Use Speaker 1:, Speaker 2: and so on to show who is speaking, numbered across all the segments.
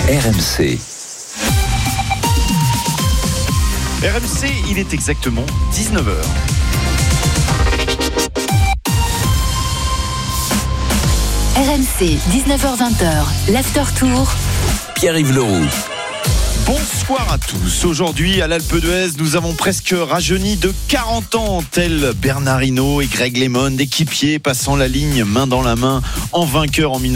Speaker 1: RMC.
Speaker 2: RMC, il est exactement 19h.
Speaker 3: RMC, 19h-20h, l'After Tour.
Speaker 1: Pierre-Yves Leroux.
Speaker 2: Bonsoir à tous. Aujourd'hui, à l'Alpe d'Huez, nous avons presque rajeuni de 40 ans, tels Bernard Hinault et Greg LeMond, équipiers passant la ligne main dans la main en vainqueur en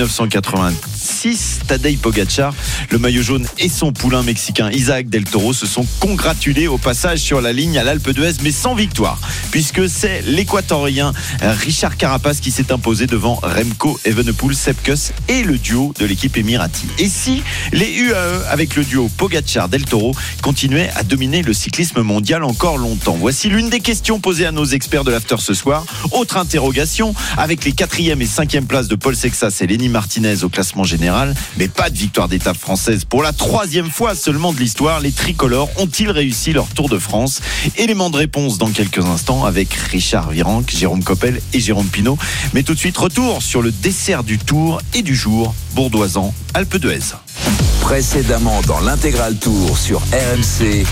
Speaker 2: 1986. Tadej Pogačar, le maillot jaune et son poulain mexicain Isaac Del Toro se sont congratulés au passage sur la ligne à l'Alpe d'Huez, mais sans victoire, puisque c'est l'Équatorien Richard Carapaz qui s'est imposé devant Remco Evenepoel, Sepp Kuss et le duo de l'équipe émirati. Et si les UAE avec le duo Pogačar-Del Toro continuaient à dominer le cyclisme mondial encore longtemps? Voici l'une des questions posées à nos experts de l'After ce soir. Autre interrogation, avec les 4e et 5e places de Paul Sexas et Lenny Martinez au classement général, mais pas de victoire d'étape française pour la 3e fois seulement de l'histoire, les tricolores ont-ils réussi leur Tour de France? Élément de réponse dans quelques instants avec Richard Virenque, Jérôme Coppel et Jérôme Pinault. Mais tout de suite, retour sur le dessert du Tour et du jour, Bourdoisan, Alpe d'Huez.
Speaker 1: Précédemment dans l'intégral Tour sur RMC.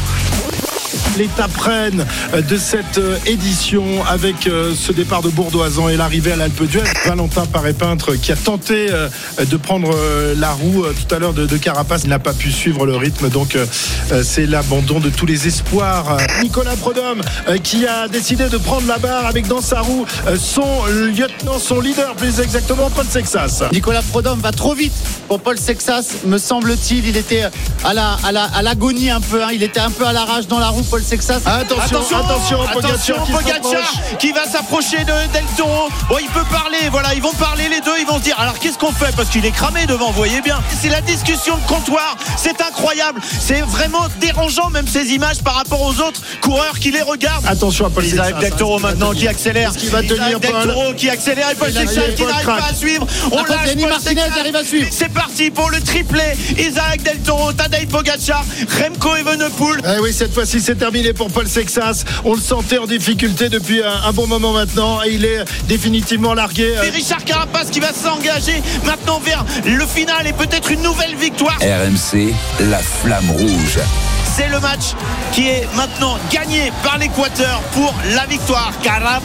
Speaker 4: L'étape reine de cette édition avec ce départ de Bourdoisan et l'arrivée à l'Alpe d'Huez. Valentin Paré-Peintre qui a tenté de prendre la roue tout à l'heure de Carapaz, n'a pas pu suivre le rythme, donc c'est l'abandon de tous les espoirs. Nicolas Prudhomme qui a décidé de prendre la barre avec dans sa roue son lieutenant, son leader plus exactement, Paul Sexas.
Speaker 5: Nicolas Prudhomme va trop vite pour Paul Sexas, me semble-t-il. Il était à l'agonie un peu, il était un peu à la rage dans la roue, Paul Sexas.
Speaker 4: Attention,
Speaker 2: Pogačar qui va s'approcher de Del Toro. Bon, il peut parler, voilà, ils vont parler les deux, ils vont se dire alors qu'est-ce qu'on fait, parce qu'il est cramé devant, vous voyez bien. C'est la discussion de comptoir, c'est incroyable, c'est vraiment dérangeant même ces images par rapport aux autres coureurs qui les regardent.
Speaker 4: Attention à Paul Sexas.
Speaker 2: Isaac Del Toro maintenant qui accélère.
Speaker 4: Qui va tenir
Speaker 2: Del Toro qui accélère et Paul Sexas qui n'arrive pas à suivre. On lâche
Speaker 5: Lenny Martinez arrive à suivre.
Speaker 2: C'est parti pour le triplé. Isaac Del Toro, Tadej Pogačar, Remco Evenepoel.
Speaker 4: Oui, cette fois-ci c'est terminé pour Paul Sexas. On le sentait en difficulté depuis un bon moment maintenant et il est définitivement largué.
Speaker 2: Et Richard Carapaz qui va s'engager maintenant vers le final et peut-être une nouvelle victoire.
Speaker 1: RMC, la flamme rouge.
Speaker 2: C'est le match qui est maintenant gagné par l'Équateur pour la victoire.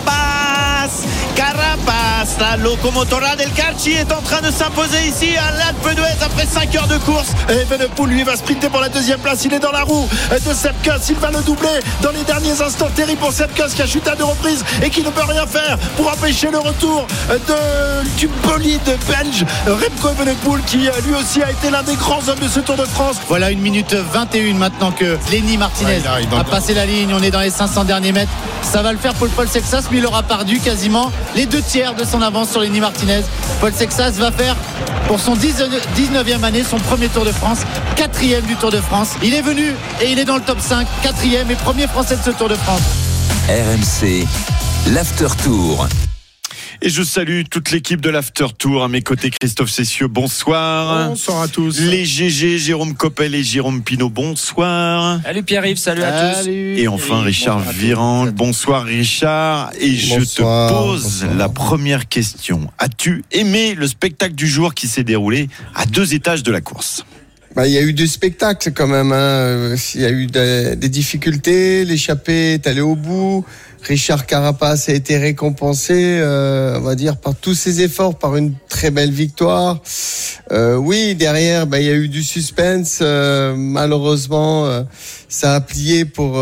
Speaker 2: Carapaz, la locomotora del Carchi est en train de s'imposer ici à l'Alpe d'Huez après 5 heures de course.
Speaker 4: Et Evenepoel lui va sprinter pour la 2e place. Il est dans la roue de Sepp Kuss. Il va le doubler dans les derniers instants. Terrible pour Sepp Kuss qui a chuté à 2 reprises et qui ne peut rien faire pour empêcher le retour du bolide belge Remco Evenepoel qui lui aussi a été l'un des grands hommes de ce Tour de France.
Speaker 5: Voilà 1 minute 21 maintenant que Lenny Martinez a passé la ligne. On est dans les 500 derniers mètres. Ça va le faire pour Paul Sexas, mais il aura perdu quasiment les 2 tiers de son avance sur Lenny Martinez. Paul Sexas va faire pour son 19e année son premier Tour de France, 4e du Tour de France. Il est venu et il est dans le top 5, 4e et premier français de ce Tour de France.
Speaker 1: RMC, l'After Tour.
Speaker 2: Et je salue toute l'équipe de l'After Tour. À mes côtés, Christophe Cessieux, bonsoir.
Speaker 4: Bonsoir à tous.
Speaker 2: Les GG, Jérôme Coppel et Jérôme Pinault, bonsoir.
Speaker 6: Salut Pierre-Yves, salut à tous.
Speaker 2: Et enfin Richard Virenque, bonsoir Richard. Et je te pose la première question. As-tu aimé le spectacle du jour qui s'est déroulé à 2 étages de la course?
Speaker 7: Il y a eu du spectacle quand même, hein. Il y a eu des difficultés, l'échappée est allée au bout. Richard Carapaz a été récompensé, on va dire, par tous ses efforts, par une très belle victoire. Oui, derrière, il y a eu du suspense. Malheureusement, ça a plié pour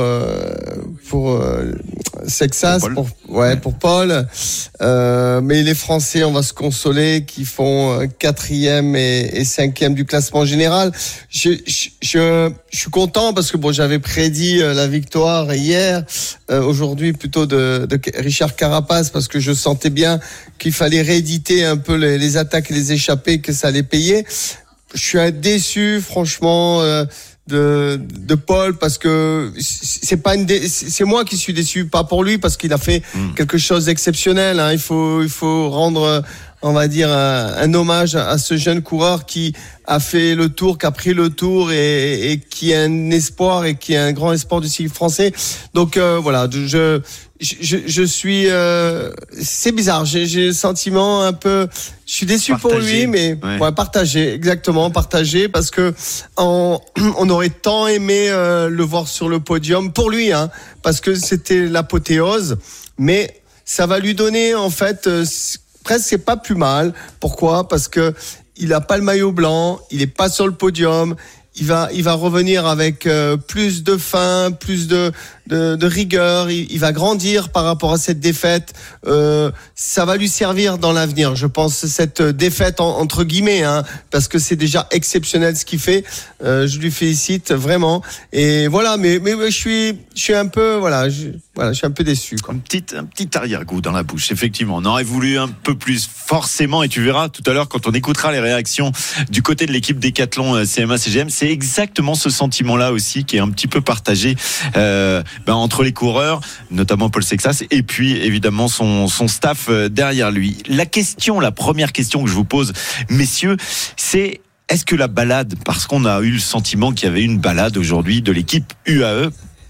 Speaker 7: Sexas, pour Paul. Mais les Français, on va se consoler, qui font 4e et 5e du classement général. Je suis content parce que j'avais prédit la victoire hier, aujourd'hui plutôt de Richard Carapaz, parce que je sentais bien qu'il fallait rééditer un peu les attaques et les échappées, que ça allait payer. Je suis déçu, franchement, de Paul, parce que c'est moi qui suis déçu, pas pour lui, parce qu'il a fait quelque chose d'exceptionnel, hein. Il faut rendre, on va dire, un hommage à ce jeune coureur qui a fait le tour, qui a pris le tour et qui est un espoir et qui est un grand espoir du cycle français. Donc voilà, je suis, c'est bizarre. J'ai le sentiment un peu, je suis déçu pour lui, mais partagé parce que on aurait tant aimé le voir sur le podium pour lui, hein, parce que c'était l'apothéose, mais ça va lui donner en fait presque c'est pas plus mal. Pourquoi ? Parce que il a pas le maillot blanc, il est pas sur le podium. Il va revenir avec plus de faim, plus de rigueur. Il va grandir par rapport à cette défaite. Ça va lui servir dans l'avenir, je pense, cette défaite entre guillemets, hein, parce que c'est déjà exceptionnel ce qu'il fait. Je lui félicite vraiment. Et voilà, mais je suis un peu je suis un peu déçu, quoi.
Speaker 2: Un petit arrière-goût dans la bouche, effectivement. On aurait voulu un peu plus, forcément, et tu verras tout à l'heure quand on écoutera les réactions du côté de l'équipe Décathlon CMA-CGM, c'est exactement ce sentiment-là aussi qui est un petit peu partagé entre les coureurs, notamment Paul Sexas, et puis évidemment son staff derrière lui. La première question que je vous pose, messieurs, c'est: est-ce que la balade, parce qu'on a eu le sentiment qu'il y avait une balade aujourd'hui de l'équipe UAE,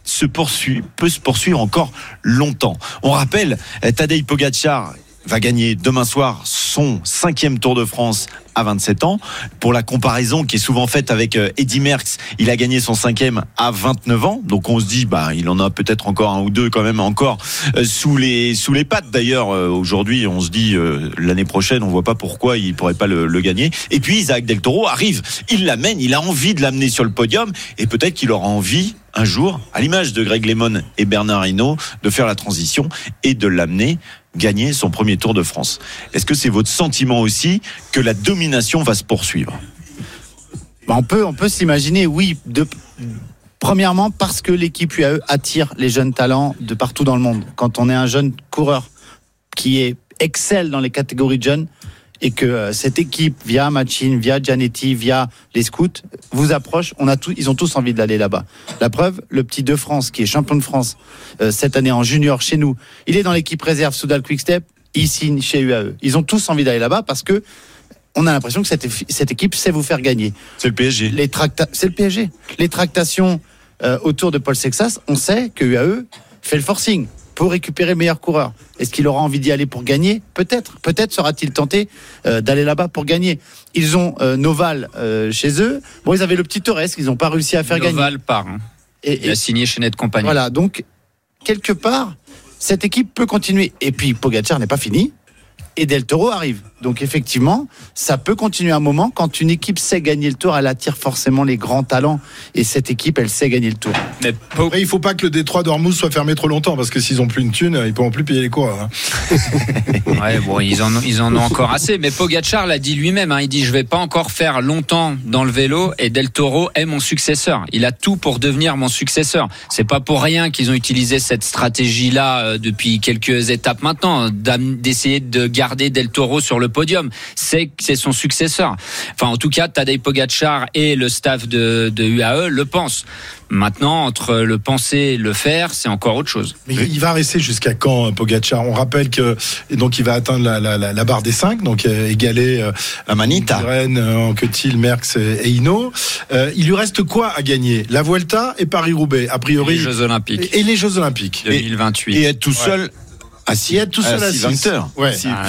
Speaker 2: peut se poursuivre encore longtemps? On rappelle, Tadej Pogačar va gagner demain soir son 5e Tour de France à 27 ans. Pour la comparaison qui est souvent faite avec Eddy Merckx, il a gagné son 5e à 29 ans. Donc on se dit, il en a peut-être encore un ou deux quand même encore sous les pattes. D'ailleurs, aujourd'hui, on se dit, l'année prochaine, on voit pas pourquoi il pourrait pas le gagner. Et puis Isaac Del Toro arrive, il l'amène, il a envie de l'amener sur le podium, et peut-être qu'il aura envie un jour, à l'image de Greg LeMond et Bernard Hinault, de faire la transition et de l'amener gagner son premier Tour de France. Est-ce que c'est votre sentiment aussi que la domination va se poursuivre ?
Speaker 5: On peut s'imaginer, oui. Premièrement, parce que l'équipe UAE attire les jeunes talents de partout dans le monde. Quand on est un jeune coureur qui excelle dans les catégories de jeunes, et que cette équipe, via Machin, via Gianetti, via les scouts, vous approche, ils ont tous envie d'aller là-bas. La preuve, le petit de France, qui est champion de France cette année en junior chez nous, il est dans l'équipe réserve Soudal Quick-Step, il signe chez UAE. Ils ont tous envie d'aller là-bas parce que on a l'impression que cette équipe sait vous faire gagner.
Speaker 2: C'est le PSG.
Speaker 5: C'est le PSG. Les tractations autour de Paul Sexas, on sait que UAE fait le forcing pour récupérer le meilleur coureur. Est-ce qu'il aura envie d'y aller pour gagner ? Peut-être sera-t-il tenté d'aller là-bas pour gagner. Ils ont Noval chez eux. Bon, ils avaient le petit Torres qu'ils n'ont pas réussi à faire gagner.
Speaker 6: Noval part. Il a signé chez Net Company.
Speaker 5: Voilà, donc quelque part, cette équipe peut continuer. Et puis Pogačar n'est pas fini. Et Del Toro arrive. Donc effectivement, ça peut continuer un moment. Quand une équipe sait gagner le Tour, elle attire forcément les grands talents. Et cette équipe, elle sait gagner le Tour.
Speaker 4: Mais après, il faut pas que le détroit d'Ormuz soit fermé trop longtemps, parce que s'ils ont plus une thune, ils pourront plus payer les coureurs. Hein.
Speaker 6: Ouais, bon, ils en ont encore assez. Mais Pogačar l'a dit lui-même. Il dit, je vais pas encore faire longtemps dans le vélo. Et Del Toro est mon successeur. Il a tout pour devenir mon successeur. C'est pas pour rien qu'ils ont utilisé cette stratégie-là depuis quelques étapes maintenant, d'essayer de garder Del Toro sur le podium. C'est son successeur. Enfin, en tout cas, Tadej Pogačar et le staff de UAE le pensent. Maintenant, entre le penser et le faire, c'est encore autre chose.
Speaker 4: Mais il va rester jusqu'à quand, Pogačar ? On rappelle que donc il va atteindre la barre des 5, donc égaler
Speaker 2: Manita,
Speaker 4: Rennes, Anquetil, Merckx et Hinault. Il lui reste quoi à gagner ? La Vuelta et Paris-Roubaix, a priori.
Speaker 6: Les Jeux Olympiques.
Speaker 4: Et les Jeux Olympiques.
Speaker 6: 2028.
Speaker 2: Et être tout seul.
Speaker 4: Ouais. S'il est tout seul à 6 victoires. Ouais.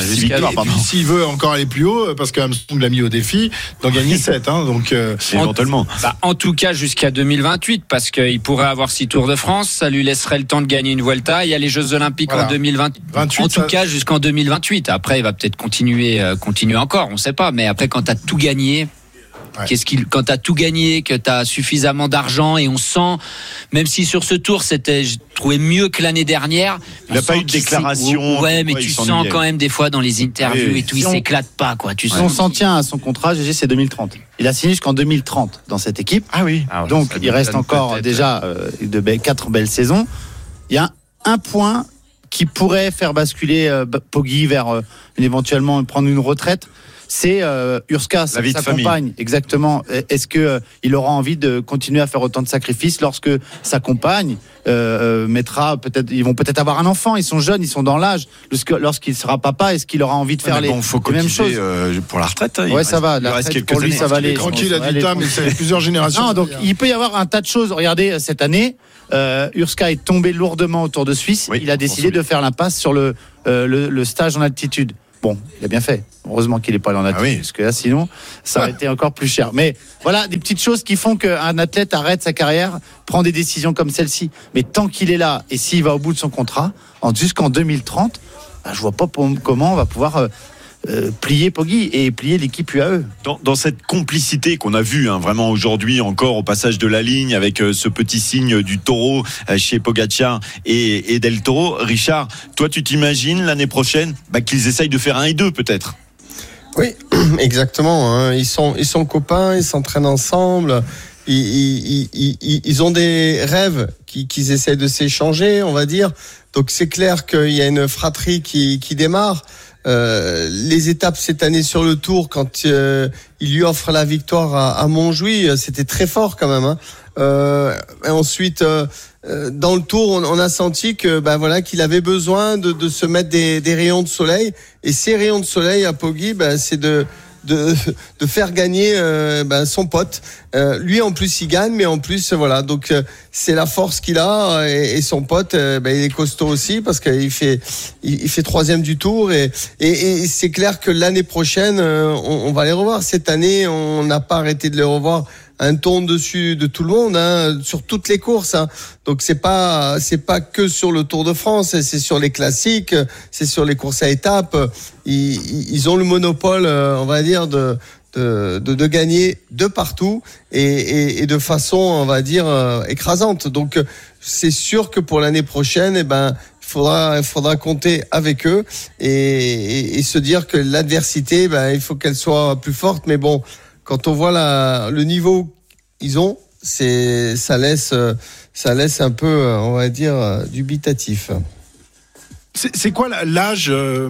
Speaker 4: S'il veut encore aller plus haut, parce qu'Armstrong l'a mis au défi, d'en gagner 7. Donc,
Speaker 2: éventuellement.
Speaker 6: En tout cas, jusqu'à 2028, parce qu'il pourrait avoir 6 Tours de France, ça lui laisserait le temps de gagner une Vuelta. Il y a les Jeux Olympiques en 2028. En tout cas, jusqu'en 2028. Après, il va peut-être continuer encore, on ne sait pas. Mais après, quand tu as tout gagné. Ouais. Quand t'as tout gagné, que t'as suffisamment d'argent, et on sent, même si sur ce tour j'ai trouvé mieux que l'année dernière.
Speaker 2: Il n'a pas eu de déclaration.
Speaker 6: Ouais, mais tu sens quand même des fois dans les interviews et tout, il s'éclate pas, quoi.
Speaker 5: Si on s'en tient à son contrat, GG, c'est 2030. Il a signé jusqu'en 2030 dans cette équipe.
Speaker 2: Ah oui.
Speaker 5: Donc il reste encore déjà 4 belles saisons. Il y a un point qui pourrait faire basculer Poggi vers éventuellement prendre une retraite. c'est Urska, sa compagne. Exactement. Est-ce que il aura envie de continuer à faire autant de sacrifices lorsque sa compagne mettra peut-être, ils vont peut-être avoir un enfant, ils sont jeunes, ils sont dans l'âge. Lorsqu'il sera papa, est-ce qu'il aura envie de faire les mêmes choses
Speaker 2: pour la retraite?
Speaker 5: Ouais, ça va. La retraite pour lui, ça va aller.
Speaker 4: Tranquille, il a du temps, mais c'est plusieurs générations.
Speaker 5: Non, donc il peut y avoir un tas de choses. Regardez, cette année, Urska est tombé lourdement au Tour de Suisse. Il a décidé de faire l'impasse sur le stage en altitude. Bon, il a bien fait. Heureusement qu'il n'est pas allé en altitude, parce que là, sinon, ça aurait été encore plus cher. Mais voilà, des petites choses qui font qu'un athlète arrête sa carrière, prend des décisions comme celle-ci. Mais tant qu'il est là, et s'il va au bout de son contrat, jusqu'en 2030, je vois pas comment on va pouvoir plier Poggi et plier l'équipe UAE.
Speaker 2: Dans cette complicité qu'on a vue vraiment aujourd'hui encore au passage de la ligne avec ce petit signe du taureau chez Pogacar et Del Toro, Richard, toi tu t'imagines l'année prochaine qu'ils essayent de faire 1 et 2 peut-être?
Speaker 7: Oui, exactement. Ils sont copains, ils s'entraînent ensemble. Ils ont des rêves qu'ils essayent de s'échanger, on va dire. Donc c'est clair qu'il y a une fratrie qui démarre. Les étapes cette année sur le Tour, quand il lui offre la victoire à Montjuïc, c'était très fort quand même. Et ensuite, dans le Tour, on a senti que qu'il avait besoin de se mettre des rayons de soleil. Et ces rayons de soleil à Poggi, c'est de faire gagner son pote. Lui en plus il gagne, mais en plus donc c'est la force qu'il a, et son pote il est costaud aussi parce qu'il fait 3e du Tour, et c'est clair que l'année prochaine on va les revoir. Cette année on n'a pas arrêté de les revoir un ton dessus de tout le monde, sur toutes les courses. Donc c'est pas que sur le Tour de France, c'est sur les classiques, c'est sur les courses à étapes. Ils ont le monopole, on va dire, de gagner de partout et de façon, on va dire, écrasante. Donc c'est sûr que pour l'année prochaine, il faudra compter avec eux et se dire que l'adversité, il faut qu'elle soit plus forte. Mais bon, quand on voit le niveau qu'ils ont, ça laisse un peu, on va dire, dubitatif.
Speaker 4: C'est quoi l'âge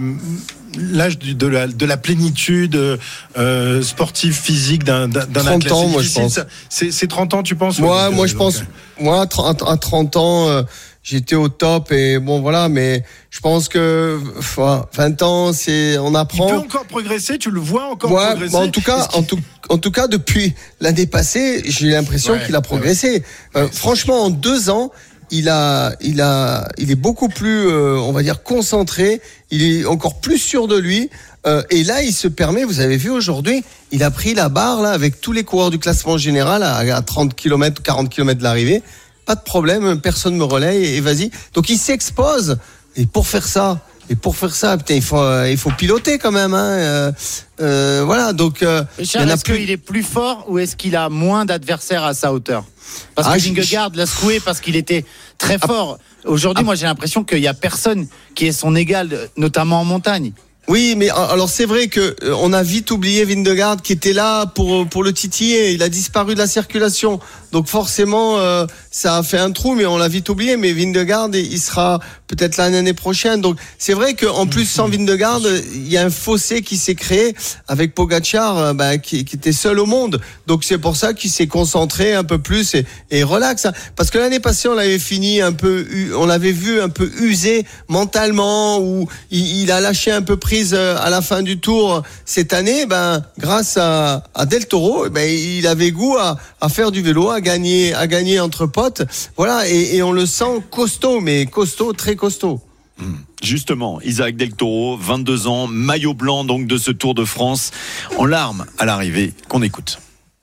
Speaker 4: de la plénitude sportive, physique d'un athlète?
Speaker 7: 30 ans, moi je pense.
Speaker 4: C'est 30 ans, tu penses?
Speaker 7: Moi je pense. Moi, à 30 ans, j'étais au top, et mais je pense que 20 ans, on apprend.
Speaker 4: Il peut encore progresser, tu le vois encore progresser?
Speaker 7: En tout cas, depuis l'année passée, j'ai l'impression qu'il a progressé. Franchement, en 2 ans, il est beaucoup plus, on va dire, concentré. Il est encore plus sûr de lui. Et là, il se permet, vous avez vu aujourd'hui, il a pris la barre là avec tous les coureurs du classement général à 30 km ou 40 km de l'arrivée. Pas de problème, personne me relaye et vas-y. Donc il s'expose. Et pour faire ça, putain, il faut piloter quand même. Donc
Speaker 5: Richard, est-ce qu'il est plus fort ou est-ce qu'il a moins d'adversaires à sa hauteur? Parce que Vingegaard l'a secoué parce qu'il était très fort. Aujourd'hui, moi j'ai l'impression qu'il n'y a personne qui est son égal, notamment en montagne.
Speaker 7: Oui, mais alors c'est vrai que on a vite oublié Vingegaard qui était là pour le titiller. Il a disparu de la circulation, donc forcément ça a fait un trou, mais on l'a vite oublié. Mais Vingegaard, il sera peut-être là l'année prochaine. Donc c'est vrai qu'en plus sans Vingegaard, il y a un fossé qui s'est créé avec Pogacar, qui était seul au monde. Donc c'est pour ça qu'il s'est concentré un peu plus et relax. Parce que l'année passée, on l'avait on l'avait vu un peu usé mentalement, où il a lâché un peu prise à la fin du Tour. Cette année, grâce à Del Toro, il avait goût à faire du vélo, à gagner entre potes. Voilà, et on le sent costaud, mais costaud, très costaud.
Speaker 2: Justement, Isaac Del Toro, 22 ans, maillot blanc donc de ce Tour de France, en larmes à l'arrivée, qu'on écoute.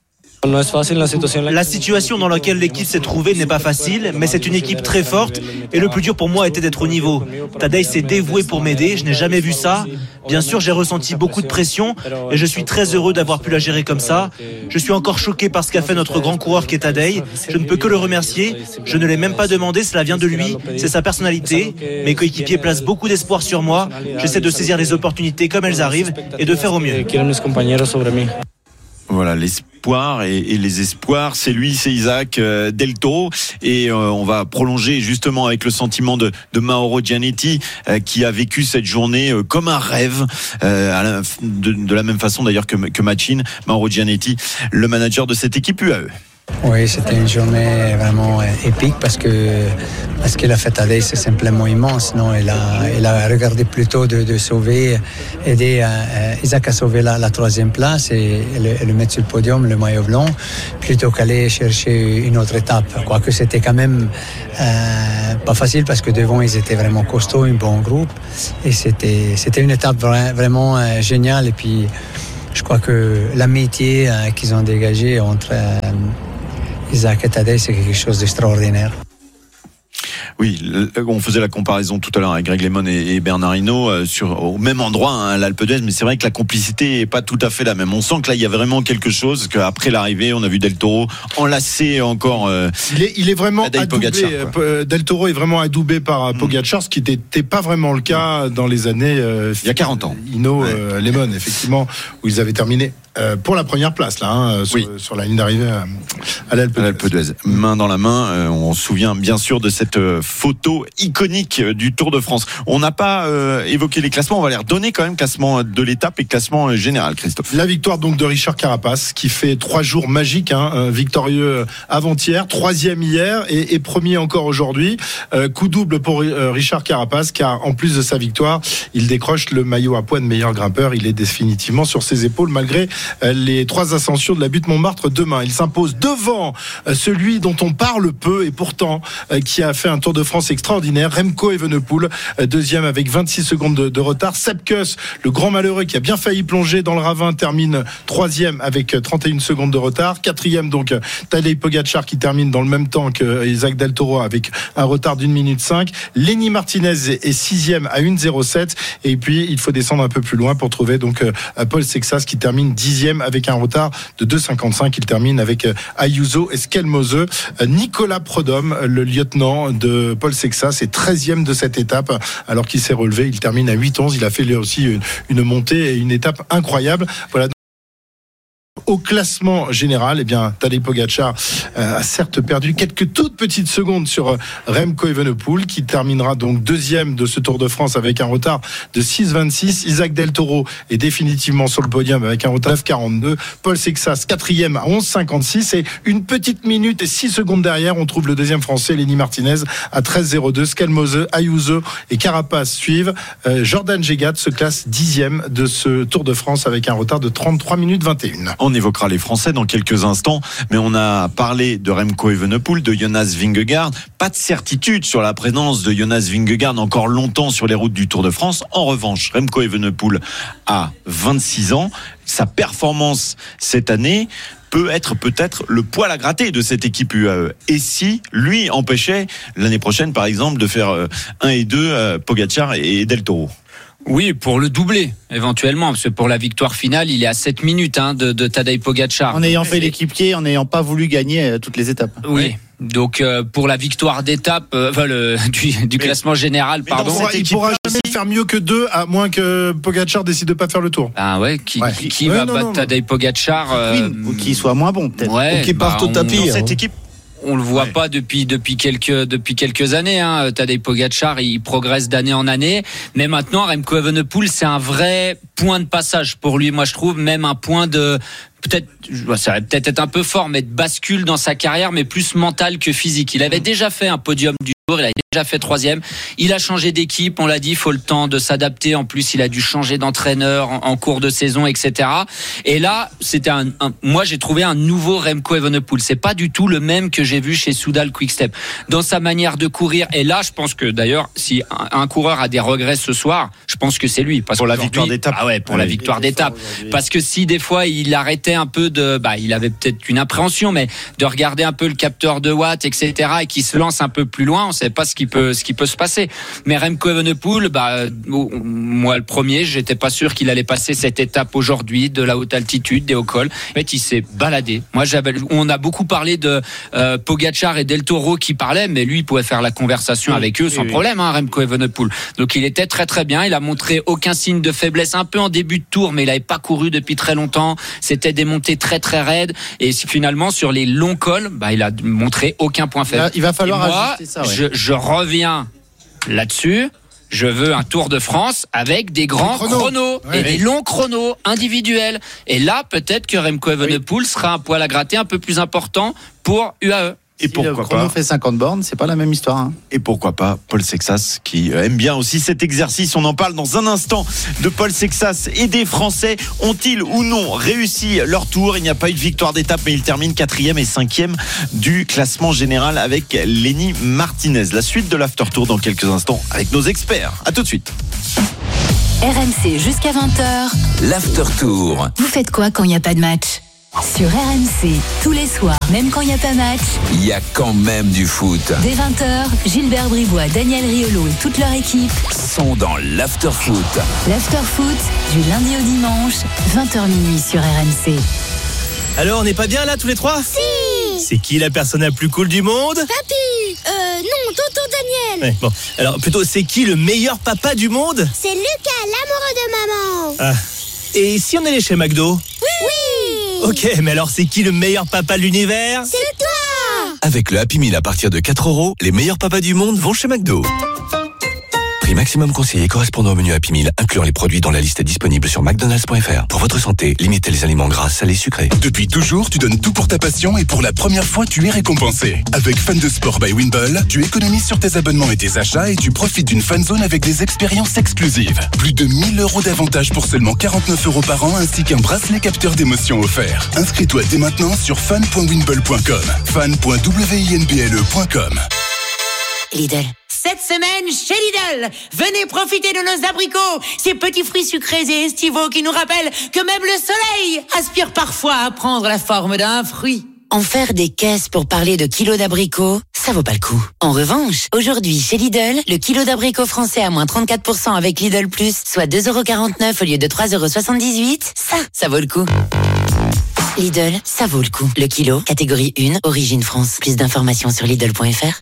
Speaker 8: La situation dans laquelle l'équipe s'est trouvée n'est pas facile, mais c'est une équipe très forte et le plus dur pour moi était d'être au niveau. Tadej s'est dévoué pour m'aider, je n'ai jamais vu ça. Bien sûr, j'ai ressenti beaucoup de pression et je suis très heureux d'avoir pu la gérer comme ça. Je suis encore choqué par ce qu'a fait notre grand coureur qui est Tadej. Je ne peux que le remercier. Je ne l'ai même pas demandé, cela vient de lui. C'est sa personnalité. Mes coéquipiers placent beaucoup d'espoir sur moi. J'essaie de saisir les opportunités comme elles arrivent et de faire au mieux.
Speaker 2: Voilà, l'espoir et les espoirs, c'est Isaac Del Toro, et on va prolonger justement avec le sentiment de Mauro Gianetti, qui a vécu cette journée comme un rêve, de la même façon d'ailleurs que Machin. Mauro Gianetti, le manager de cette équipe UAE.
Speaker 9: Oui, c'était une journée vraiment épique parce que la fête à Tadej, c'est simplement immense. Non, il a regardé plutôt de sauver, aider Isaac à sauver la troisième place et le mettre sur le podium, le maillot blanc, plutôt qu'aller chercher une autre étape. Quoique c'était quand même pas facile parce que devant ils étaient vraiment costauds, un bon groupe, et c'était une étape vraiment géniale. Et puis je crois que l'amitié qu'ils ont dégagée entre Isaac et Tadej, c'est quelque chose d'extraordinaire.
Speaker 2: Oui, on faisait la comparaison tout à l'heure avec Greg LeMond et Bernard Hinault au même endroit, à l'Alpe d'Huez, mais c'est vrai que la complicité est pas tout à fait la même. On sent que là il y a vraiment quelque chose, qu'après l'arrivée, on a vu Del Toro enlacer encore.
Speaker 4: Il est vraiment adoubé. Del Toro est vraiment adoubé par Pogačar, ce qui n'était pas vraiment le cas dans les années.
Speaker 2: Il y a 40 ans.
Speaker 4: Hinault, LeMond, effectivement, où ils avaient terminé. Pour la première place là, sur la ligne d'arrivée à l'Alpe d'Huez.
Speaker 2: Main dans la main, on se souvient bien sûr de cette photo iconique du Tour de France. On n'a pas évoqué les classements, on va les redonner quand même, classement de l'étape et classement général, Christophe.
Speaker 4: La victoire donc de Richard Carapaz, qui fait 3 jours magiques, victorieux avant-hier, 3e hier et premier encore aujourd'hui. Coup double pour Richard Carapaz, car en plus de sa victoire, il décroche le maillot à poids de meilleur grimpeur. Il est définitivement sur ses épaules malgré les 3 ascensions de la butte Montmartre demain. Il s'impose devant celui dont on parle peu et pourtant qui a fait un Tour de France extraordinaire, Remco Evenepoel, deuxième avec 26 secondes de retard. Sepp Kuss, le grand malheureux qui a bien failli plonger dans le ravin, termine 3e avec 31 secondes de retard. 4e donc Tadej Pogačar qui termine dans le même temps que Isaac Del Toro avec un retard d'1 minute 5. Lenny Martinez est 6e à 1,07, et puis il faut descendre un peu plus loin pour trouver donc Paul Sexas qui termine 10e avec un retard de 2,55. Il termine avec Ayuso et Skelmose. Nicolas Prudhomme, le lieutenant de Paul Sexas, est 13e de cette étape alors qu'il s'est relevé. Il termine à 8,11. Il a fait lui aussi une montée et une étape incroyable. Voilà. Au classement général, Tadej Pogačar a certes perdu quelques toutes petites secondes sur Remco Evenepoel, qui terminera donc 2e de ce Tour de France avec un retard de 6,26. Isaac Del Toro est définitivement sur le podium avec un retard de 9,42. Paul Sexas 4e à 11,56, et une petite minute et 6 secondes derrière, on trouve le deuxième français, Lenny Martinez, à 13,02. Skelmose, Ayuso et Carapaz suivent. Jordan Jegat se classe 10e de ce Tour de France avec un retard de 33 minutes 21.
Speaker 2: On évoquera les Français dans quelques instants, mais on a parlé de Remco Evenepoel, de Jonas Vingegaard. Pas de certitude sur la présence de Jonas Vingegaard encore longtemps sur les routes du Tour de France. En revanche, Remco Evenepoel a 26 ans. Sa performance cette année peut être peut-être le poil à gratter de cette équipe UAE. Et si lui empêchait l'année prochaine, par exemple, de faire 1 et 2 Pogačar et Del Toro?
Speaker 6: Oui, pour le doubler, éventuellement, parce que pour la victoire finale, il est à 7 minutes de Tadej Pogačar.
Speaker 5: En ayant fait l'équipier, en n'ayant pas voulu gagner toutes les étapes.
Speaker 6: Oui. Donc pour la victoire d'étape, du classement général, pardon.
Speaker 4: Il pourra jamais faire mieux que 2, à moins que Pogačar décide de pas faire le Tour.
Speaker 6: Ah ouais, qui va battre Tadej Pogačar
Speaker 5: ou qui soit moins bon peut-être.
Speaker 6: Ouais,
Speaker 7: ou qui parte au tapis.
Speaker 2: Cette équipe.
Speaker 6: On le voit pas depuis quelques années. Tadej Pogačar, il progresse d'année en année. Mais maintenant, Remco Evenepoel, c'est un vrai point de passage pour lui. Moi, je trouve même un point de ça va peut-être être un peu fort, mais de bascule dans sa carrière, mais plus mental que physique. Il avait déjà fait un podium du Tour, il a déjà fait 3e. Il a changé d'équipe, on l'a dit, il faut le temps de s'adapter. En plus, il a dû changer d'entraîneur en cours de saison, etc. Et là, c'était moi, j'ai trouvé un nouveau Remco Evenepoel. C'est pas du tout le même que j'ai vu chez Soudal Quick-Step. Dans sa manière de courir. Et là, je pense que d'ailleurs, si un coureur a des regrets ce soir, je pense que c'est lui. Parce
Speaker 2: pour la victoire d'étape.
Speaker 6: Ah ouais, pour la victoire d'étape. Parce que si des fois, il arrêtait un peu il avait peut-être une appréhension, mais de regarder un peu le capteur de watts, etc., et qui se lance un peu plus loin, on ne savait pas ce qu'il qui peut se passer. Mais Remco Evenepoel, moi le premier, j'étais pas sûr qu'il allait passer cette étape aujourd'hui de la haute altitude, des hauts cols. En fait, il s'est baladé. Moi, on a beaucoup parlé de Pogačar et Del Toro qui parlaient, mais lui, il pouvait faire la conversation avec eux sans problème, Remco Evenepoel. Donc, il était très très bien. Il a montré aucun signe de faiblesse, un peu en début de tour, mais il avait pas couru depuis très longtemps. C'était des montées très très raides. Et finalement, sur les longs cols, il a montré aucun point faible.
Speaker 5: Il va falloir
Speaker 6: ajuster ça. Je reviens là-dessus. Je veux un Tour de France avec des grands chronos et des longs chronos individuels. Et là, peut-être que Remco Evenepoel sera un poil à gratter un peu plus important pour UAE.
Speaker 5: Et pourquoi le chrono fait 50 bornes, c'est pas la même histoire.
Speaker 2: Et pourquoi pas Paul Sexas qui aime bien aussi cet exercice. On en parle dans un instant de Paul Sexas et des Français. Ont-ils ou non réussi leur tour? Il n'y a pas eu de victoire d'étape, mais ils terminent 4e et 5e du classement général avec Lenny Martinez. La suite de l'After Tour dans quelques instants avec nos experts. À tout de suite.
Speaker 3: RMC jusqu'à 20h.
Speaker 1: L'After Tour.
Speaker 3: Vous faites quoi quand il n'y a pas de match? Sur RMC, tous les soirs, même quand il n'y a pas match,
Speaker 1: il y a quand même du foot.
Speaker 3: Dès 20h, Gilbert Bribois, Daniel Riolo et toute leur équipe
Speaker 1: sont dans l'After Foot.
Speaker 3: L'After Foot, du lundi au dimanche, 20h minuit sur RMC.
Speaker 10: Alors, on n'est pas bien là tous les trois?
Speaker 11: Si.
Speaker 10: C'est qui la personne la plus cool du monde?
Speaker 11: Papy. Non, tonton Daniel.
Speaker 10: Ouais, bon, alors plutôt, c'est qui le meilleur papa du monde?
Speaker 11: C'est Lucas, l'amoureux de maman.
Speaker 10: Ah. Et si on allait chez McDo?
Speaker 11: Oui.
Speaker 10: Ok, mais alors c'est qui le meilleur papa de l'univers?
Speaker 11: C'est toi.
Speaker 12: Avec le Happy Meal à partir de 4 €, les meilleurs papas du monde vont chez McDo. Prix maximum conseillé correspondant au menu Happy Meal, incluant les produits dans la liste disponible sur McDonald's.fr. Pour votre santé, limitez les aliments gras, salés, sucrés.
Speaker 13: Depuis toujours, tu donnes tout pour ta passion et pour la première fois, tu es récompensé. Avec Fan de Sport by Winball, tu économises sur tes abonnements et tes achats et tu profites d'une fan zone avec des expériences exclusives. Plus de 1 000 € d'avantages pour seulement 49 € par an ainsi qu'un bracelet capteur d'émotions offert. Inscris-toi dès maintenant sur fan.winball.com. fan.winblle.com.
Speaker 14: Lidl. Cette semaine, chez Lidl, venez profiter de nos abricots, ces petits fruits sucrés et estivaux qui nous rappellent que même le soleil aspire parfois à prendre la forme d'un fruit.
Speaker 15: En faire des caisses pour parler de kilos d'abricots, ça vaut pas le coup. En revanche, aujourd'hui, chez Lidl, le kilo d'abricots français à moins 34% avec Lidl Plus, soit 2,49 € au lieu de 3,78 €, ça vaut le coup. Lidl, ça vaut le coup. Le kilo, catégorie 1, origine France. Plus d'informations sur Lidl.fr.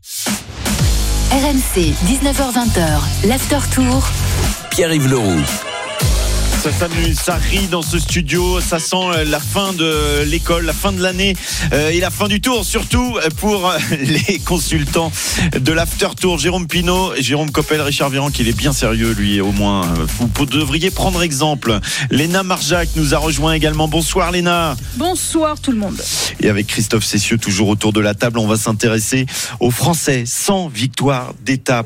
Speaker 3: RMC, 19h-20h, l'After Tour.
Speaker 1: Pierre-Yves Leroux.
Speaker 2: Ça s'amuse, ça rit dans ce studio, ça sent la fin de l'école, la fin de l'année et la fin du tour, surtout pour les consultants de l'After Tour. Jérôme Pinault, Jérôme Coppel, Richard Virenque, qui est bien sérieux lui au moins. Vous devriez prendre exemple. Léna Marjac nous a rejoint également. Bonsoir Léna.
Speaker 16: Bonsoir tout le monde.
Speaker 2: Et avec Christophe Cessieux toujours autour de la table, on va s'intéresser aux Français sans victoire d'étape.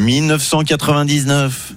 Speaker 2: 1999,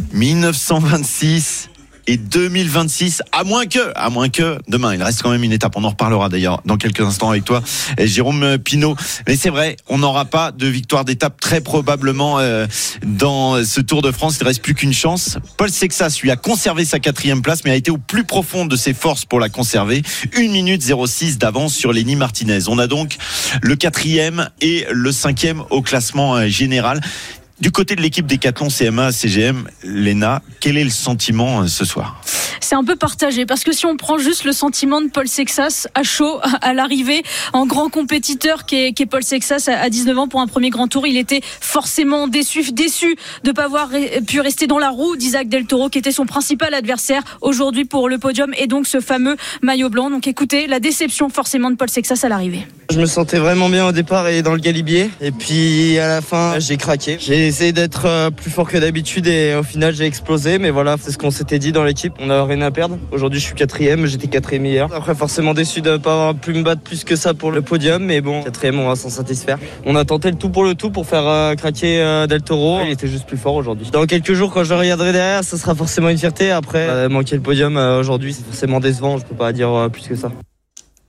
Speaker 2: 1926 et 2026, à moins que demain, il reste quand même une étape. On en reparlera d'ailleurs dans quelques instants avec toi, Jérôme Pinault. Mais c'est vrai, on n'aura pas de victoire d'étape très probablement dans ce Tour de France. Il ne reste plus qu'une chance. Paul Sexas, lui, a conservé sa 4e place, mais a été au plus profond de ses forces pour la conserver. 1 minute 06 d'avance sur Lenny Martinez. On a donc le 4e et le 5e au classement général. Du côté de l'équipe Décathlon CMA CGM, Léna, quel est le sentiment ce soir ?
Speaker 16: C'est un peu partagé parce que si on prend juste le sentiment de Paul Sexas à chaud à l'arrivée en grand compétiteur qui est Paul Sexas à 19 ans pour un premier grand tour, il était forcément déçu de pas avoir pu rester dans la roue d'Isaac Del Toro qui était son principal adversaire aujourd'hui pour le podium et donc ce fameux maillot blanc. Donc écoutez, la déception forcément de Paul Sexas à l'arrivée.
Speaker 17: Je me sentais vraiment bien au départ et dans le galibier et puis à la fin j'ai craqué. J'ai essayé d'être plus fort que d'habitude et au final j'ai explosé, mais voilà, c'est ce qu'on s'était dit dans l'équipe, on n'a rien à perdre. Aujourd'hui je suis 4e, j'étais 4e hier. Après forcément déçu de ne pas avoir pu me battre plus que ça pour le podium, mais bon, 4e on va s'en satisfaire. On a tenté le tout pour faire craquer Del Toro, il était juste plus fort aujourd'hui. Dans quelques jours quand je le regarderai derrière, ça sera forcément une fierté. Après manquer le podium aujourd'hui c'est forcément décevant, je peux pas dire plus que ça.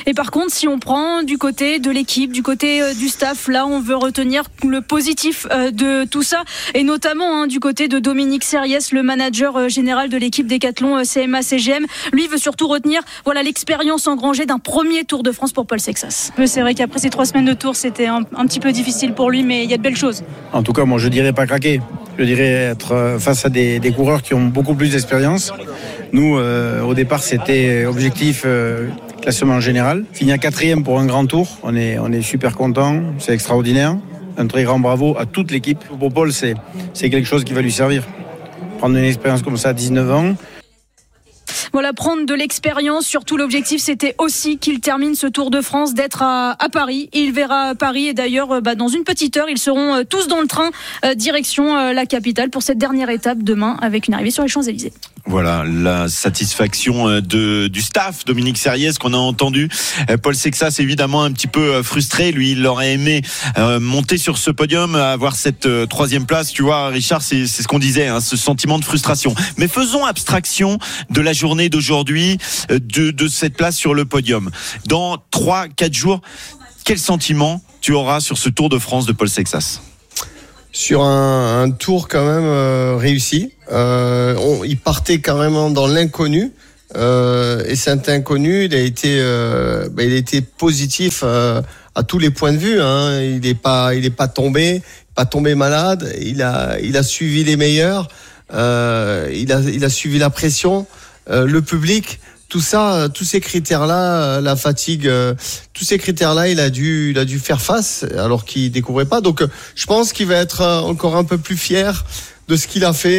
Speaker 16: Et par contre, si on prend du côté de l'équipe, du côté du staff, là, on veut retenir le positif de tout ça, et notamment du côté de Dominique Serriès, le manager général de l'équipe Décathlon CMA-CGM. Lui veut surtout retenir l'expérience engrangée d'un premier Tour de France pour Paul Sexas. C'est vrai qu'après ces 3 semaines de Tour, c'était un petit peu difficile pour lui, mais il y a de belles choses.
Speaker 18: En tout cas, moi, je dirais pas craquer. Je dirais être face à des coureurs qui ont beaucoup plus d'expérience. Nous, au départ, c'était objectif classement général. Finir 4e pour un grand tour, on est super content, c'est extraordinaire. Un très grand bravo à toute l'équipe. Pour Paul, c'est quelque chose qui va lui servir. Prendre une expérience comme ça à 19 ans.
Speaker 16: Voilà, prendre de l'expérience. Surtout, l'objectif, c'était aussi qu'il termine ce Tour de France, d'être à Paris. Il verra Paris, et d'ailleurs, dans une petite heure, ils seront tous dans le train, direction la capitale pour cette dernière étape demain, avec une arrivée sur les Champs-Élysées.
Speaker 2: Voilà la satisfaction du staff, Dominique Serriès, qu'on a entendu. Paul Sexas, évidemment, un petit peu frustré. Lui, il aurait aimé monter sur ce podium, avoir cette 3e place. Tu vois, Richard, c'est ce qu'on disait, ce sentiment de frustration. Mais faisons abstraction de la journée d'aujourd'hui, de cette place sur le podium. Dans 3-4 jours, quel sentiment tu auras sur ce Tour de France de Paul Sexas ?
Speaker 7: Sur un tour quand même réussi. Il partait carrément dans l'inconnu. Et cet inconnu, il a été positif à tous les points de vue. Il n'est pas tombé malade. Il a suivi les meilleurs. Il a suivi la pression, le public. Tout ça, tous ces critères-là, la fatigue, tous ces critères-là, il a dû faire face alors qu'il découvrait pas. Donc, je pense qu'il va être encore un peu plus fier de ce qu'il a fait.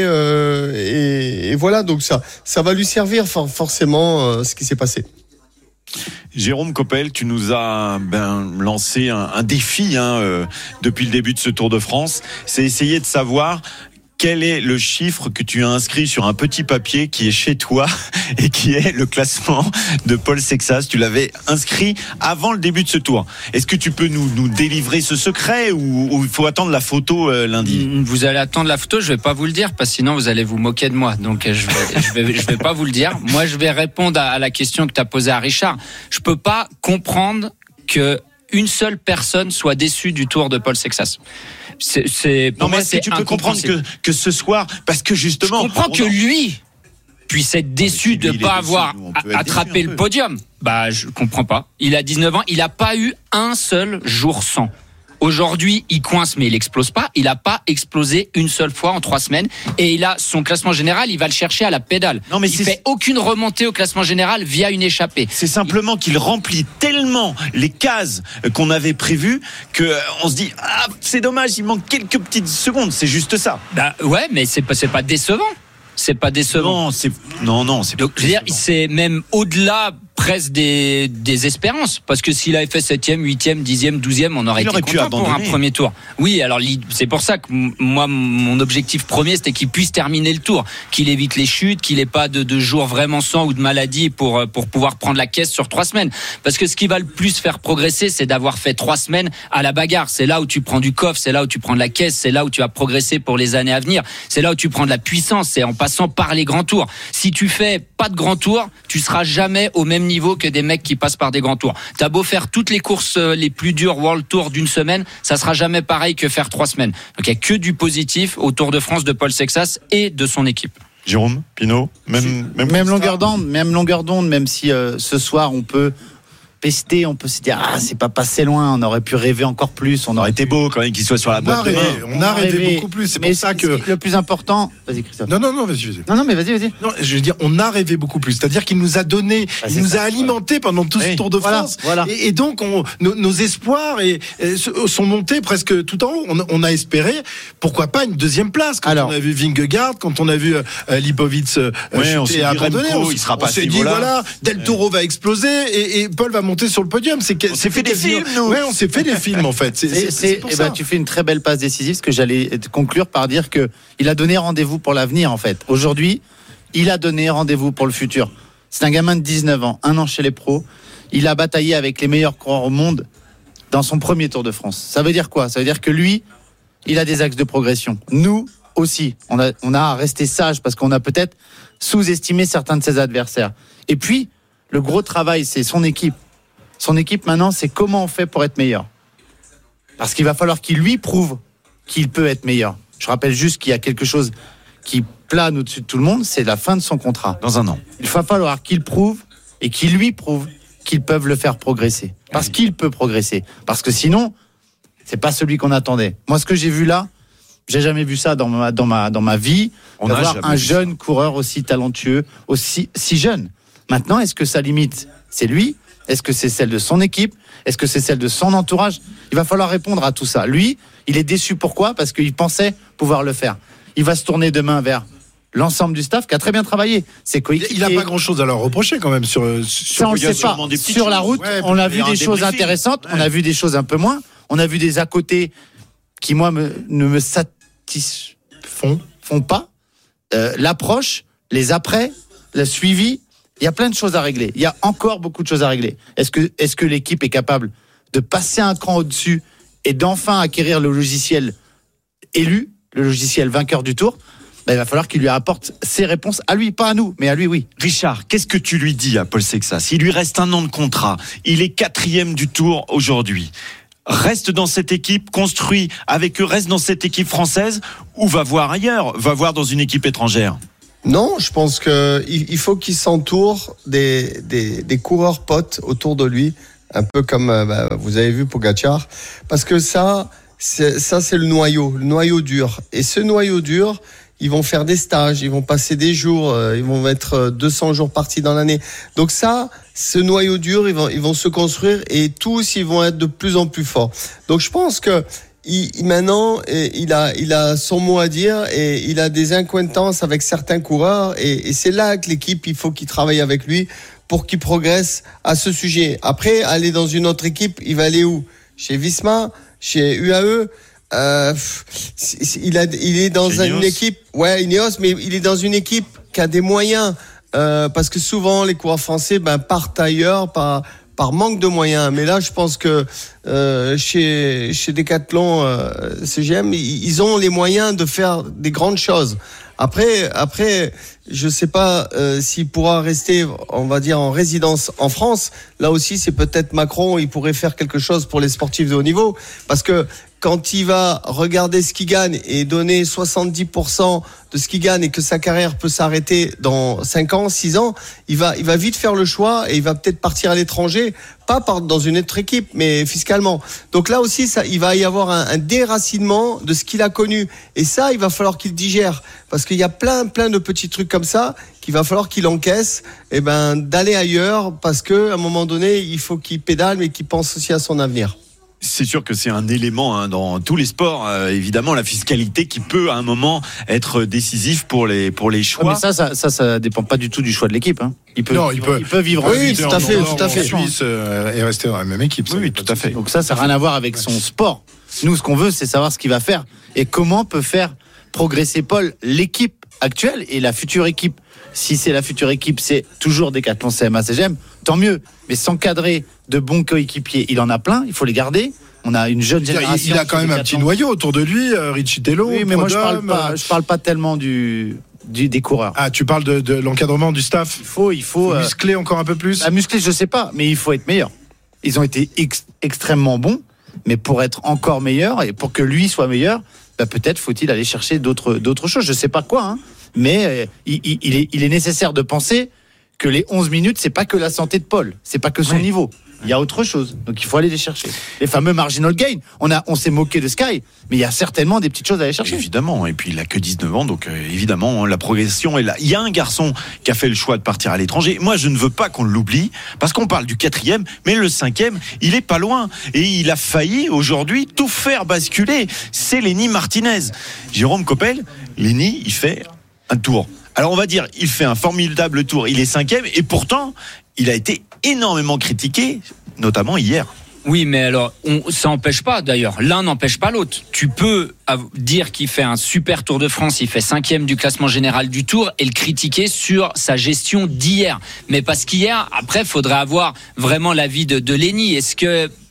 Speaker 7: Et voilà, donc ça va lui servir forcément ce qui s'est passé.
Speaker 2: Jérôme Coppel, tu nous as lancé un défi depuis le début de ce Tour de France. C'est essayer de savoir quel est le chiffre que tu as inscrit sur un petit papier qui est chez toi et qui est le classement de Paul Sexas. Tu l'avais inscrit avant le début de ce tour. Est-ce que tu peux nous délivrer ce secret ou il faut attendre la photo lundi ?
Speaker 6: Vous allez attendre la photo, je vais pas vous le dire parce que sinon vous allez vous moquer de moi. Donc je vais pas vous le dire. Moi je vais répondre à la question que tu as posée à Richard. Je peux pas comprendre que une seule personne soit déçue du Tour de Paul Sexas.
Speaker 2: Pour moi, est-ce que tu peux comprendre que ce soir, parce que justement,
Speaker 6: je comprends que lui puisse être déçu de ne pas avoir attrapé le podium. Je comprends pas. Il a 19 ans, il n'a pas eu un seul jour sans. Aujourd'hui, il coince, mais il explose pas. Il n'a pas explosé une seule fois en 3 semaines. Et il a son classement général, il va le chercher à la pédale. Non, mais il fait aucune remontée au classement général via une échappée.
Speaker 2: C'est simplement qu'il remplit tellement les cases qu'on avait prévues qu'on se dit c'est dommage, il manque quelques petites secondes. C'est juste ça.
Speaker 6: Ouais, mais c'est pas décevant. C'est pas décevant.
Speaker 2: Non, c'est.
Speaker 6: Donc, je veux dire, c'est même au-delà presque des espérances, parce que s'il avait fait 7e, 8e, 10e, 12e, on aurait été content pour un premier tour. Oui, alors c'est pour ça que moi, mon objectif premier, c'était qu'il puisse terminer le tour, qu'il évite les chutes, qu'il n'ait pas de jours vraiment sans ou de maladie pour pouvoir prendre la caisse sur 3 semaines. Parce que ce qui va le plus faire progresser, c'est d'avoir fait 3 semaines à la bagarre. C'est là où tu prends du coffre, c'est là où tu prends de la caisse, c'est là où tu vas progresser pour les années à venir. C'est là où tu prends de la puissance, c'est en passant par les grands tours. Si tu fais pas de grands tours, tu seras jamais au même niveau que des mecs qui passent par des grands tours. T'as beau faire toutes les courses les plus dures World Tour d'une semaine, ça sera jamais pareil que faire 3 semaines. Donc il y a que du positif au Tour de France de Paul Sexas et de son équipe.
Speaker 2: Jérôme, Pinot, même
Speaker 5: longueur d'onde, même si ce soir on peut pester, on peut se dire c'est pas passé loin, on aurait pu rêver encore plus,
Speaker 2: on aurait été beau quand même qu'il soit sur la boîte.
Speaker 4: On a rêvé beaucoup plus, c'est pour ça que
Speaker 5: le plus important. Vas-y Christophe.
Speaker 4: Non, vas-y.
Speaker 5: Non, mais vas-y.
Speaker 4: Non, je veux dire, on a rêvé beaucoup plus, c'est-à-dire qu'il nous a donné, il nous a alimenté pendant tout ce Tour de France. Voilà. Et donc nos espoirs sont montés presque tout en haut. On a espéré, pourquoi pas une 2e place quand on a vu Vingegaard, quand on a vu Lipovic chuter et abandonner. On s'est dit Del Toro va exploser et Paul va monter sur le podium.
Speaker 2: On s'est fait des films, nous.
Speaker 4: Ouais, on s'est fait des films en fait. C'est pour ça.
Speaker 5: Tu fais une très belle passe décisive, parce que j'allais conclure par dire que il a donné rendez-vous pour l'avenir en fait. Aujourd'hui, il a donné rendez-vous pour le futur. C'est un gamin de 19 ans, 1 an chez les pros. Il a bataillé avec les meilleurs coureurs au monde dans son premier Tour de France. Ça veut dire quoi ? Ça veut dire que lui, il a des axes de progression. Nous aussi, on a à rester sage parce qu'on a peut-être sous-estimé certains de ses adversaires. Et puis, le gros travail, c'est son équipe. Son équipe maintenant, c'est comment on fait pour être meilleur. Parce qu'il va falloir qu'il lui prouve qu'il peut être meilleur. Je rappelle juste qu'il y a quelque chose qui plane au-dessus de tout le monde, c'est la fin de son contrat.
Speaker 2: Dans un an.
Speaker 5: Il va falloir qu'il prouve et qu'il lui prouve qu'ils peuvent le faire progresser. Parce qu'il peut progresser. Parce que sinon, c'est pas celui qu'on attendait. Moi, ce que j'ai vu là, j'ai jamais vu ça dans ma vie. D'avoir un jeune coureur aussi talentueux, si jeune. Maintenant, est-ce que sa limite, c'est lui ? Est-ce que c'est celle de son équipe ? Est-ce que c'est celle de son entourage ? Il va falloir répondre à tout ça. Lui, il est déçu. Pourquoi ? Parce qu'il pensait pouvoir le faire. Il va se tourner demain vers l'ensemble du staff qui a très bien travaillé. C'est
Speaker 4: il n'a pas grand-chose à leur reprocher quand même sur
Speaker 5: ça, on ne sait pas. Sur la route, on a vu des choses intéressantes, on a vu des choses un peu moins, on a vu des à côté qui, moi, ne me satisfont pas. L'approche, les après, le suivi, il y a plein de choses à régler. Il y a encore beaucoup de choses à régler. Est-ce que l'équipe est capable de passer un cran au-dessus et d'enfin acquérir le logiciel élu, le logiciel vainqueur du Tour ? Il va falloir qu'il lui apporte ses réponses à lui, pas à nous, mais à lui, oui.
Speaker 2: Richard, qu'est-ce que tu lui dis à Paul Sexas ? Il lui reste un an de contrat. Il est 4e du Tour aujourd'hui. Reste dans cette équipe, construit avec eux, reste dans cette équipe française ou va voir ailleurs, va voir dans une équipe étrangère ?
Speaker 7: Non, je pense qu'il faut qu'il s'entoure des coureurs potes autour de lui, un peu comme vous avez vu Pogačar, parce que ça c'est le noyau dur. Et ce noyau dur, ils vont faire des stages, ils vont passer des jours, ils vont mettre 200 jours partis dans l'année. Donc ce noyau dur, ils vont se construire et tous, ils vont être de plus en plus forts. Donc je pense que maintenant, il a son mot à dire et il a des accointances avec certains coureurs et c'est là que l'équipe, il faut qu'il travaille avec lui pour qu'il progresse à ce sujet. Après, aller dans une autre équipe, il va aller où ? Chez Visma, chez UAE. Il est dans une équipe, Ineos, mais il est dans une équipe qui a des moyens, parce que souvent les coureurs français partent ailleurs par manque de moyens. Mais là, je pense que chez Decathlon, CGM, ils ont les moyens de faire des grandes choses. Après, je sais pas s'il pourra rester, on va dire, en résidence en France. Là aussi, c'est peut-être Macron, il pourrait faire quelque chose pour les sportifs de haut niveau, parce que quand il va regarder ce qu'il gagne et donner 70% de ce qu'il gagne et que sa carrière peut s'arrêter dans 5 ans, 6 ans, il va vite faire le choix et il va peut-être partir à l'étranger, pas dans une autre équipe, mais fiscalement. Donc là aussi, il va y avoir un déracinement de ce qu'il a connu. Et ça, il va falloir qu'il digère. Parce qu'il y a plein de petits trucs comme ça qu'il va falloir qu'il encaisse, d'aller ailleurs, parce qu'à un moment donné, il faut qu'il pédale, mais qu'il pense aussi à son avenir.
Speaker 2: C'est sûr que c'est un élément dans tous les sports, évidemment, la fiscalité qui peut à un moment être décisif pour les choix.
Speaker 5: Mais ça dépend pas du tout du choix de l'équipe. Il peut vivre
Speaker 4: en Suisse et rester dans la même équipe.
Speaker 5: Oui, tout à fait. Donc ça n'a rien à voir avec son sport. Nous, ce qu'on veut, c'est savoir ce qu'il va faire et comment peut faire progresser Paul, l'équipe actuelle et la future équipe. Si c'est la future équipe, c'est toujours Decathlon, CMA, CGM, tant mieux. Mais s'encadrer de bons coéquipiers, il en a plein, il faut les garder. On a une jeune génération.
Speaker 4: Il a quand même un petit noyau autour de lui, Riccitello.
Speaker 5: Oui, mais moi je parle pas tellement des coureurs.
Speaker 4: Ah, tu parles de l'encadrement du staff.
Speaker 5: Il faut
Speaker 4: muscler encore un peu plus.
Speaker 5: Muscler, je sais pas, mais il faut être meilleur. Ils ont été extrêmement bons, mais pour être encore meilleur et pour que lui soit meilleur, peut-être faut-il aller chercher d'autres choses. Je sais pas quoi, mais il est nécessaire de penser que les 11 minutes, c'est pas que la santé de Paul, c'est pas que son niveau. Il y a autre chose, donc il faut aller les chercher. Les fameux marginal gain, on s'est moqué de Sky, mais il y a certainement des petites choses à aller chercher.
Speaker 2: Évidemment, et puis il a que 19 ans, donc évidemment la progression est là. Il y a un garçon qui a fait le choix de partir à l'étranger. Moi, je ne veux pas qu'on l'oublie, parce qu'on parle du 4e, mais le 5e, il est pas loin, et il a failli aujourd'hui tout faire basculer. C'est Lenny Martinez. Jérôme Coppel, Lenny, il fait un tour. Alors on va dire, il fait un formidable tour, il est 5e, et pourtant, il a été énormément critiqué, notamment hier.
Speaker 6: Oui, mais alors, ça n'empêche pas, d'ailleurs, l'un n'empêche pas l'autre. Tu peux dire qu'il fait un super Tour de France, il fait 5e du classement général du Tour, et le critiquer sur sa gestion d'hier. Mais parce qu'hier, après, il faudrait avoir vraiment l'avis de Lenny. Est-ce que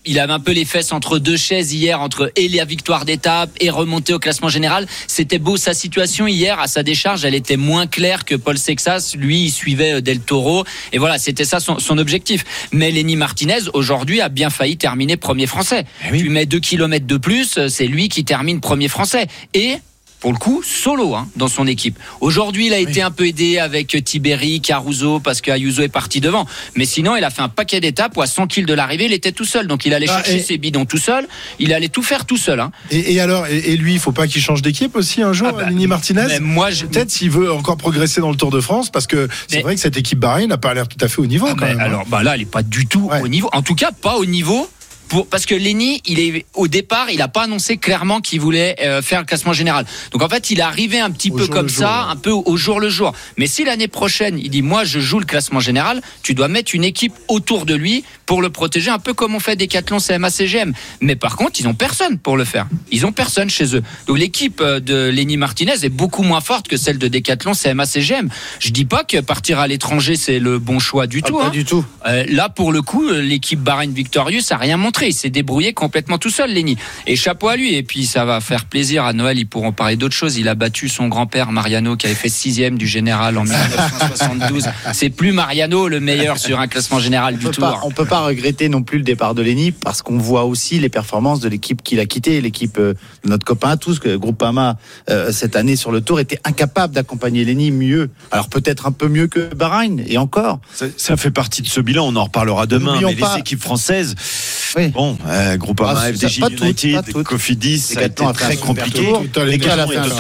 Speaker 6: il avait un peu les fesses entre deux chaises hier, entre et la victoire d'étape et remonter au classement général. C'était beau, sa situation hier à sa décharge, elle était moins claire que Paul Sexas. Lui, il suivait Del Toro et voilà, c'était ça son objectif. Mais Lenny Martinez aujourd'hui a bien failli terminer premier français. Tu mets 2 kilomètres de plus, c'est lui qui termine premier français et pour le coup, solo dans son équipe. Aujourd'hui, il a été un peu aidé avec Tiberi, Caruso, parce qu'Ayuso est parti devant. Mais sinon, il a fait un paquet d'étapes où à 100 kills de l'arrivée, il était tout seul. Donc, il allait chercher ses bidons tout seul. Il allait tout faire tout seul.
Speaker 4: Et alors, et lui, il faut pas qu'il change d'équipe aussi un jour, Lenny Martinez. Peut-être s'il veut encore progresser dans le Tour de France, parce que c'est vrai que cette équipe Bahreïn n'a pas l'air tout à fait au niveau. Quand même,
Speaker 6: alors, là, elle est pas du tout au niveau. En tout cas, pas au niveau. Parce que Lenny, au départ, il a pas annoncé clairement qu'il voulait faire le classement général. Donc en fait, il est arrivé un petit peu comme ça, un peu au jour le jour. Mais si l'année prochaine, il dit moi je joue le classement général, tu dois mettre une équipe autour de lui pour le protéger, un peu comme on fait Decathlon, CMA, CGM. Mais par contre, ils ont personne pour le faire. Ils ont personne chez eux. Donc l'équipe de Lenny Martinez est beaucoup moins forte que celle de Decathlon, CMA, CGM. Je dis pas que partir à l'étranger c'est le bon choix du tout.
Speaker 5: Pas du tout.
Speaker 6: Là pour le coup, l'équipe Bahreïn Victorious a rien montré. Il s'est débrouillé complètement tout seul, Lenny. Et chapeau à lui. Et puis ça va faire plaisir à Noël. Ils pourront parler d'autres choses. Il a battu son grand-père Mariano qui avait fait 6e du général en 1972. C'est plus Mariano le meilleur sur un classement général du Tour.
Speaker 5: On peut pas regretter non plus le départ de Lenny parce qu'on voit aussi les performances de l'équipe qu'il a quitté, l'équipe de notre copain à tous, que Groupama cette année sur le Tour était incapable d'accompagner Lenny mieux. Alors peut-être un peu mieux que Bahreïn et encore.
Speaker 2: Ça fait partie de ce bilan. On en reparlera demain. Mais les équipes françaises, bon, Groupama, FDJ United, Cofidis, ça a été très compliqué. Il y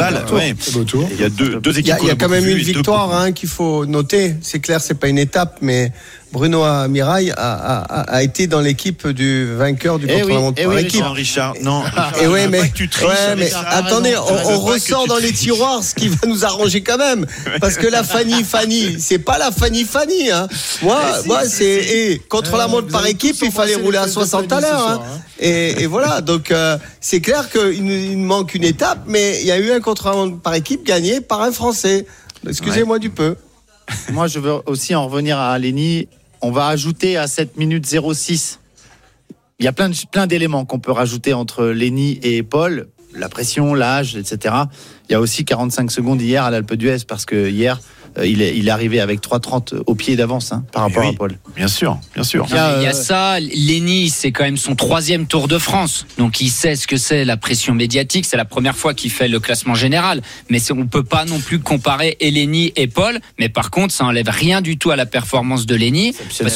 Speaker 2: a deux équipes.
Speaker 7: Il y a quand même une victoire qu'il faut noter. C'est clair, c'est pas une étape, mais Bruno Amirail a été dans l'équipe du vainqueur du contre-la-montre par équipe.
Speaker 2: Richard, non.
Speaker 7: Et mais attendez, on ressort dans les tiroirs, ce qui va nous arranger quand même, parce que la Fanny, c'est pas la Fanny. Moi, c'est contre-la-montre par équipe, il fallait rouler à 60 à l'heure. Et voilà, donc c'est clair qu'il manque une étape, mais il y a eu un contre-la-montre par équipe gagné par un Français. Excusez-moi du peu.
Speaker 5: Moi, je veux aussi en revenir à Lenny. On va ajouter à 7 minutes 06. Il y a plein d'éléments qu'on peut rajouter entre Lenny et Paul. La pression, l'âge, etc. Il y a aussi 45 secondes hier à l'Alpe d'Huez parce que hier, il est arrivé avec 3,30 au pied d'avance par rapport à Paul.
Speaker 2: Bien sûr.
Speaker 6: Il y a ça. Lenny, c'est quand même son 3e Tour de France. Donc il sait ce que c'est la pression médiatique. C'est la première fois qu'il fait le classement général. Mais on peut pas non plus comparer Lenny et Paul. Mais par contre, ça enlève rien du tout à la performance de Lenny.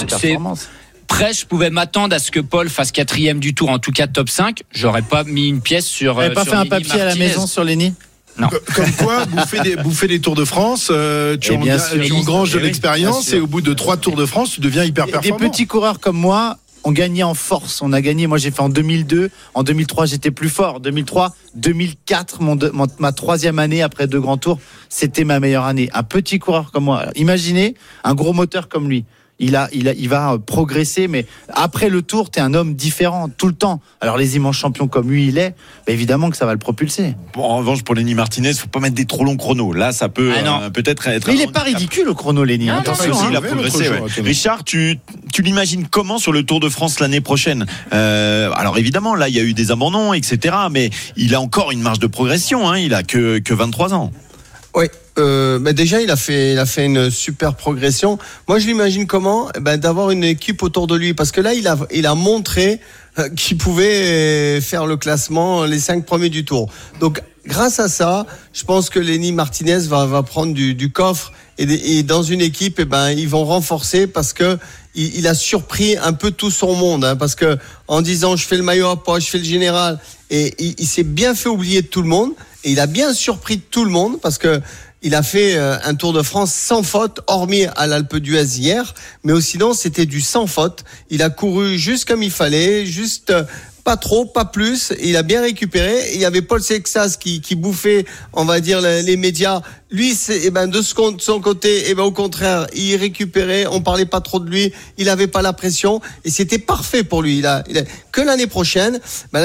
Speaker 6: Je pouvais m'attendre à ce que Paul fasse 4e du Tour, en tout cas top 5. J'aurais pas mis une pièce sur.
Speaker 5: Vous n'avez pas fait un papier Martinez à la maison sur Lenny?
Speaker 2: Non.
Speaker 4: Comme quoi, bouffer des Tours de France, tu engranges de l'expérience et au bout de 3 Tours de France, tu deviens hyper performant.
Speaker 5: Des petits coureurs comme moi, on gagnait en force. On a gagné. Moi, j'ai fait en 2002. En 2003, j'étais plus fort. 2003, 2004, ma 3e année après 2 grands tours, c'était ma meilleure année. Un petit coureur comme moi. Alors, imaginez un gros moteur comme lui. Il va progresser, mais après le Tour, t'es un homme différent tout le temps. Alors les immenses champions comme lui, il est, évidemment que ça va le propulser.
Speaker 2: Bon, en revanche, pour Lenny Martinez, faut pas mettre des trop longs chronos. Là, ça peut peut-être être.
Speaker 5: Mais il est pas ridicule le chrono, Lenny.
Speaker 2: Attention, il a progressé. Richard, tu l'imagines comment sur le Tour de France l'année prochaine? Alors évidemment, là, il y a eu des abandons, etc. Mais il a encore une marge de progression. Il a que 23 ans.
Speaker 7: Oui. Déjà il a fait une super progression. Moi je l'imagine comment d'avoir une équipe autour de lui, parce que là il a montré qu'il pouvait faire le classement, les 5 premiers du Tour. Donc grâce à ça, je pense que Lenny Martinez va prendre du coffre et dans une équipe ils vont renforcer, parce que il a surpris un peu tout son monde, parce que en disant je fais le maillot à pois, je fais le général, et il s'est bien fait oublier de tout le monde, et il a bien surpris tout le monde, parce que il a fait un Tour de France sans faute, hormis à l'Alpe d'Huez hier, mais sinon c'était du sans faute. Il a couru juste comme il fallait, juste pas trop, pas plus. Il a bien récupéré. Et il y avait Paul Sexas qui bouffait, on va dire, les médias. Lui, de son côté, au contraire, il récupérait. On parlait pas trop de lui. Il avait pas la pression et c'était parfait pour lui. Que l'année prochaine,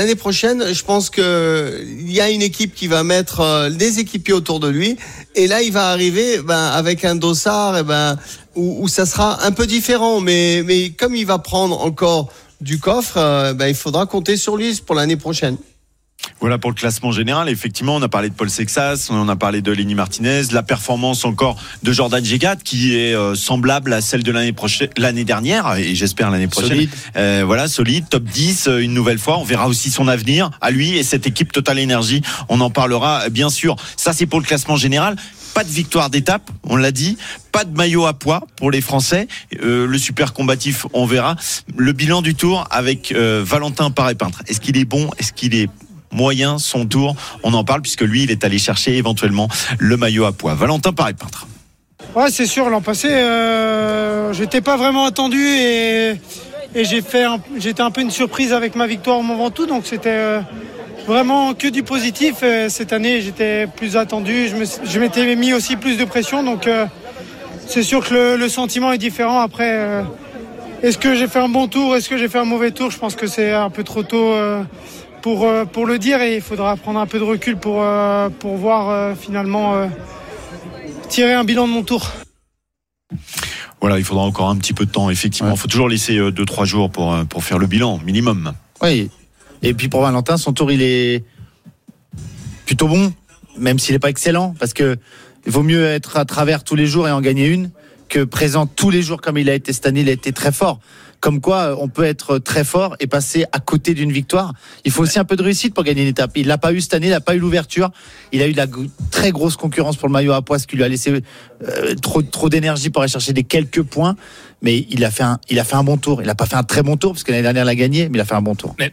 Speaker 7: je pense que il y a une équipe qui va mettre des équipiers autour de lui. Et là, il va arriver avec un dossard où ça sera un peu différent, mais comme il va prendre encore du coffre, il faudra compter sur lui pour l'année prochaine.
Speaker 2: Voilà pour le classement général. Effectivement, on a parlé de Paul Sexas, on a parlé de Lenny Martinez, la performance encore de Jordan Jegat qui est semblable à celle de l'année dernière et j'espère l'année prochaine. Solide. Solide, top 10 une nouvelle fois. On verra aussi son avenir à lui et cette équipe Total Energy. On en parlera bien sûr. Ça, c'est pour le classement général. Pas de victoire d'étape, on l'a dit. Pas de maillot à poids pour les Français. Le super combatif, on verra. Le bilan du tour avec Valentin Paré-Peintre. Est-ce qu'il est bon? Est-ce qu'il est moyen son tour? On en parle puisque lui il est allé chercher éventuellement le maillot à poids. Valentin Paré-Peintre.
Speaker 19: Ouais, c'est sûr, l'an passé j'étais pas vraiment attendu et j'étais un peu une surprise avec ma victoire au Mont Ventoux, donc c'était vraiment que du positif. Cette année j'étais plus attendu, je m'étais mis aussi plus de pression, donc c'est sûr que le sentiment est différent. Après est-ce que j'ai fait un bon tour, est-ce que j'ai fait un mauvais tour? Je pense que c'est un peu trop tôt pour le dire et il faudra prendre un peu de recul pour voir finalement tirer un bilan de mon tour.
Speaker 2: Voilà, il faudra encore un petit peu de temps, effectivement. Il faut toujours laisser 2-3 jours pour faire le bilan, minimum.
Speaker 5: Oui, et puis pour Valentin, son tour, il est plutôt bon, même s'il n'est pas excellent, parce que il vaut mieux être à travers tous les jours et en gagner une que présent tous les jours comme il a été cette année. Il a été très fort. Comme quoi, on peut être très fort et passer à côté d'une victoire. Il faut aussi un peu de réussite pour gagner une étape. Il l'a pas eu cette année, il n'a pas eu l'ouverture. Il a eu de la très grosse concurrence pour le maillot à poids, ce qui lui a laissé trop d'énergie pour aller chercher des quelques points. Mais il a fait un bon tour. Il n'a pas fait un très bon tour parce que l'année dernière il a gagné, mais il a fait un bon tour.